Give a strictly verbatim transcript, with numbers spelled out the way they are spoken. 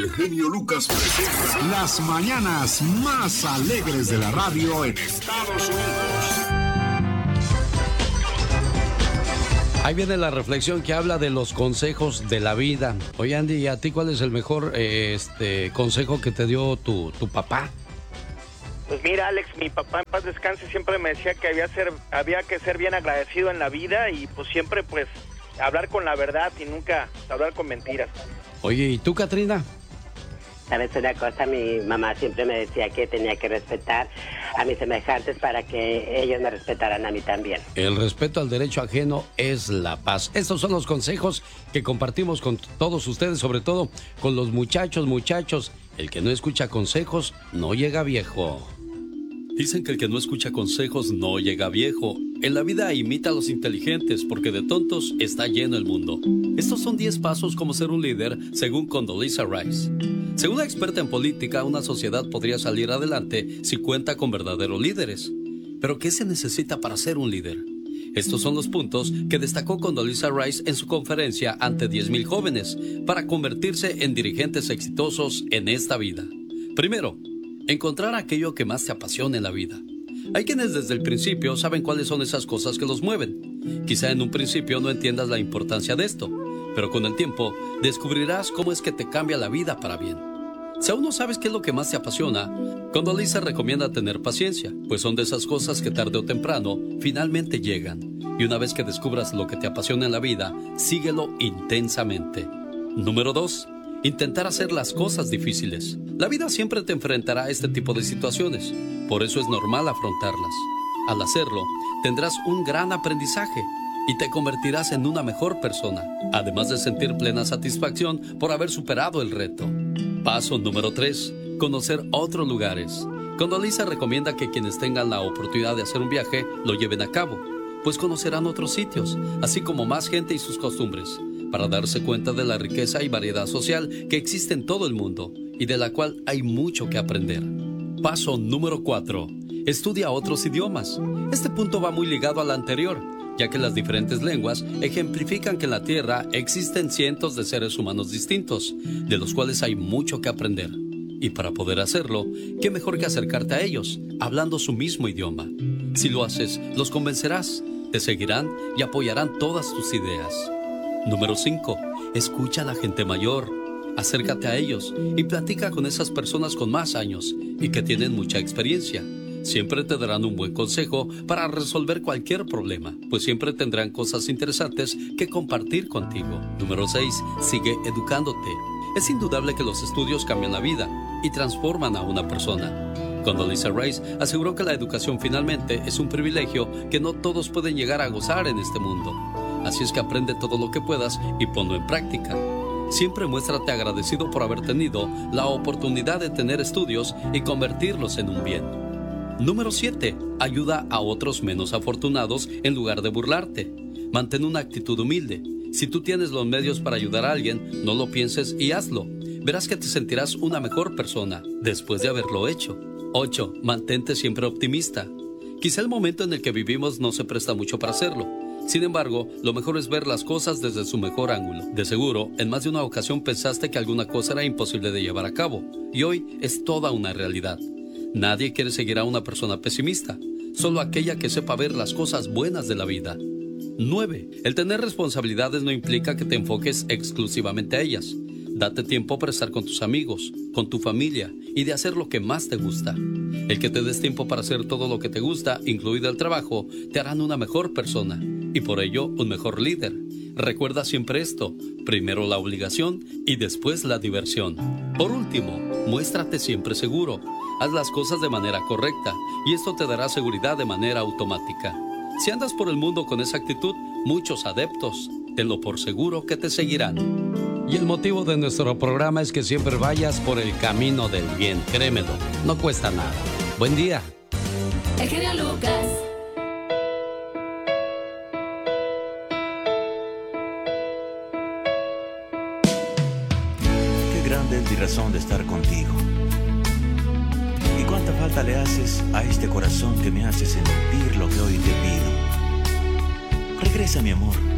El genio Lucas presenta las mañanas más alegres de la radio en Estados Unidos. Ahí viene la reflexión que habla de los consejos de la vida. Oye, Andy, ¿y a ti cuál es el mejor eh, este consejo que te dio tu, tu papá? Pues mira, Alex, mi papá en paz descanse siempre me decía que había, ser, había que ser bien agradecido en la vida y pues siempre pues hablar con la verdad y nunca hablar con mentiras. Oye, ¿y tú, Katrina? ¿Sabes una cosa? Mi mamá siempre me decía que tenía que respetar a mis semejantes para que ellos me respetaran a mí también. El respeto al derecho ajeno es la paz. Estos son los consejos que compartimos con todos ustedes, sobre todo con los muchachos, muchachos. El que no escucha consejos no llega viejo. Dicen que el que no escucha consejos no llega viejo. En la vida imita a los inteligentes porque de tontos está lleno el mundo. Estos son diez pasos como ser un líder según Condoleezza Rice. Según la experta en política, una sociedad podría salir adelante si cuenta con verdaderos líderes. ¿Pero qué se necesita para ser un líder? Estos son los puntos que destacó Condoleezza Rice en su conferencia ante diez mil jóvenes para convertirse en dirigentes exitosos en esta vida. Primero, encontrar aquello que más te apasione en la vida. Hay quienes desde el principio saben cuáles son esas cosas que los mueven. Quizá en un principio no entiendas la importancia de esto, pero con el tiempo descubrirás cómo es que te cambia la vida para bien. Si aún no sabes qué es lo que más te apasiona, Condoleezza recomienda tener paciencia, pues son de esas cosas que tarde o temprano finalmente llegan. Y una vez que descubras lo que te apasiona en la vida, síguelo intensamente. Número dos. Intentar hacer las cosas difíciles. La vida siempre te enfrentará a este tipo de situaciones, por eso es normal afrontarlas. Al hacerlo, tendrás un gran aprendizaje y te convertirás en una mejor persona, además de sentir plena satisfacción por haber superado el reto. Paso número tres. Conocer otros lugares. Condoleezza recomienda que quienes tengan la oportunidad de hacer un viaje lo lleven a cabo, pues conocerán otros sitios, así como más gente y sus costumbres, para darse cuenta de la riqueza y variedad social que existe en todo el mundo y de la cual hay mucho que aprender. Paso número cuatro. Estudia otros idiomas. Este punto va muy ligado al anterior, ya que las diferentes lenguas ejemplifican que en la Tierra existen cientos de seres humanos distintos, de los cuales hay mucho que aprender. Y para poder hacerlo, ¿qué mejor que acercarte a ellos, hablando su mismo idioma? Si lo haces, los convencerás, te seguirán y apoyarán todas tus ideas. Número cinco. Escucha a la gente mayor. Acércate a ellos y platica con esas personas con más años y que tienen mucha experiencia. Siempre te darán un buen consejo para resolver cualquier problema, pues siempre tendrán cosas interesantes que compartir contigo. Número seis. Sigue educándote. Es indudable que los estudios cambian la vida y transforman a una persona. Condoleezza Rice aseguró que la educación finalmente es un privilegio que no todos pueden llegar a gozar en este mundo. Así es que aprende todo lo que puedas y ponlo en práctica. Siempre muéstrate agradecido por haber tenido la oportunidad de tener estudios y convertirlos en un bien. Número siete. Ayuda a otros menos afortunados en lugar de burlarte. Mantén una actitud humilde. Si tú tienes los medios para ayudar a alguien, no lo pienses y hazlo. Verás que te sentirás una mejor persona después de haberlo hecho. ocho. Mantente siempre optimista. Quizá el momento en el que vivimos no se presta mucho para hacerlo. Sin embargo, lo mejor es ver las cosas desde su mejor ángulo. De seguro, en más de una ocasión pensaste que alguna cosa era imposible de llevar a cabo, y hoy es toda una realidad. Nadie quiere seguir a una persona pesimista, solo aquella que sepa ver las cosas buenas de la vida. nueve. El tener responsabilidades no implica que te enfoques exclusivamente a ellas. Date tiempo para estar con tus amigos, con tu familia y de hacer lo que más te gusta. El que te des tiempo para hacer todo lo que te gusta, incluido el trabajo, te harán una mejor persona y por ello un mejor líder. Recuerda siempre esto: primero la obligación y después la diversión. Por último, muéstrate siempre seguro. Haz las cosas de manera correcta y esto te dará seguridad de manera automática. Si andas por el mundo con esa actitud, muchos adeptos, tenlo por seguro que te seguirán. Y el motivo de nuestro programa es que siempre vayas por el camino del bien, créemelo, no cuesta nada. Buen día. El genio Lucas. Qué grande es mi razón de estar contigo. Y cuánta falta le haces a este corazón que me hace sentir lo que hoy te pido. Regresa, mi amor.